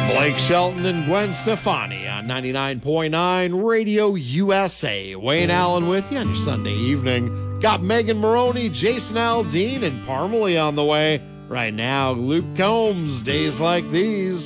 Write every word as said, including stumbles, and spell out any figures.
Blake Shelton and Gwen Stefani on ninety-nine point nine Radio U S A. Wayne Allen with you on your Sunday evening. Got Megan Maroney, Jason Aldean, and Parmalee on the way. Right now, Luke Combs, Days Like These.